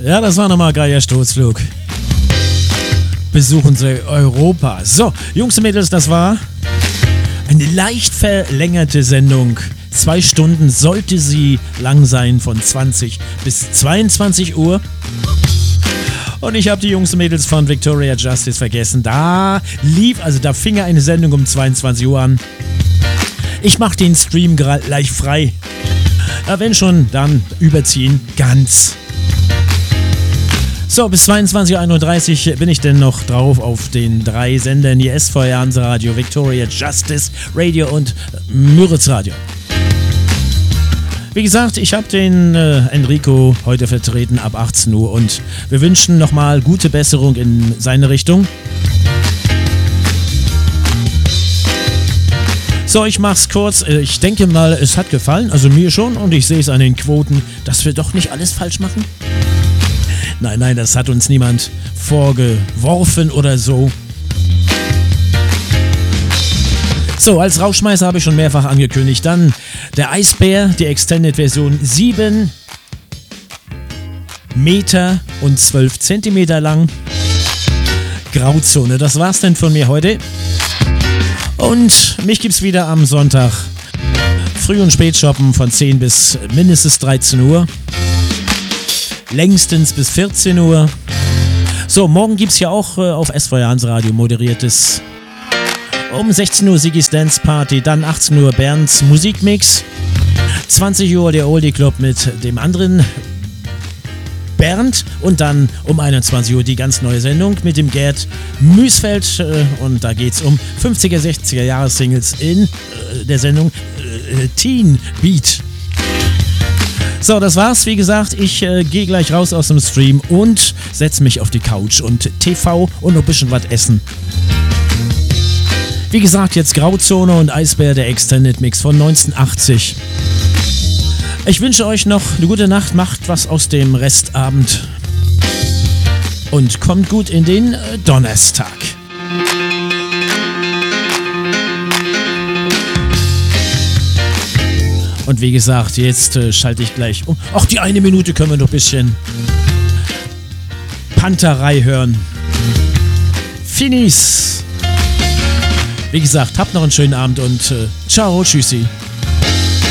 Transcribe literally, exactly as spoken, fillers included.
Ja, das war nochmal geiler Sturzflug. Besuchen Sie Europa. So, Jungs und Mädels, das war eine leicht verlängerte Sendung. Zwei Stunden sollte sie lang sein, von zwanzig bis zweiundzwanzig Uhr. Und ich habe die Jungs und Mädels von Victoria Justice vergessen. Da lief, also da fing eine Sendung um zweiundzwanzig Uhr an. Ich mache den Stream gleich frei. Ja, wenn schon, dann überziehen ganz. So, bis zweiundzwanzig Uhr einunddreißig bin ich denn noch drauf auf den drei Sendern hier: S V R Hanse-Radio, Victoria Justice Radio und Müritz Radio. Wie gesagt, ich habe den äh, Enrico heute vertreten ab achtzehn Uhr und wir wünschen nochmal gute Besserung in seine Richtung. So, ich mach's kurz. Ich denke mal, es hat gefallen, also mir schon, und ich sehe es an den Quoten, dass wir doch nicht alles falsch machen. Nein, nein, das hat uns niemand vorgeworfen oder so. So, als Rauschmeißer habe ich schon mehrfach angekündigt. Dann der Eisbär, die Extended-Version, sieben Meter und zwölf Zentimeter lang. Grauzone, das war's denn von mir heute. Und mich gibt's wieder am Sonntag. Früh- und Spätshoppen von zehn bis mindestens dreizehn Uhr. Längstens bis vierzehn Uhr. So, morgen gibt's ja auch äh, auf S V R Hanse-Radio moderiertes. Um sechzehn Uhr Sigis Dance Party, dann achtzehn Uhr Bernds Musikmix. zwanzig Uhr der Oldie Club mit dem anderen Bernd und dann um einundzwanzig Uhr die ganz neue Sendung mit dem Gerd Müsfeld äh, und da geht's um fünfziger, sechziger Jahressingles in äh, der Sendung äh, Teen Beat. So, das war's. Wie gesagt, ich äh, gehe gleich raus aus dem Stream und setze mich auf die Couch und T V und noch ein bisschen was essen. Wie gesagt, jetzt Grauzone und Eisbär, der Extended Mix von neunzehnhundertachtzig. Ich wünsche euch noch eine gute Nacht, macht was aus dem Restabend und kommt gut in den äh, Donnerstag. Und wie gesagt, jetzt äh, schalte ich gleich um. Ach, die eine Minute können wir noch ein bisschen Panterei hören. Finis! Wie gesagt, habt noch einen schönen Abend und äh, ciao, tschüssi.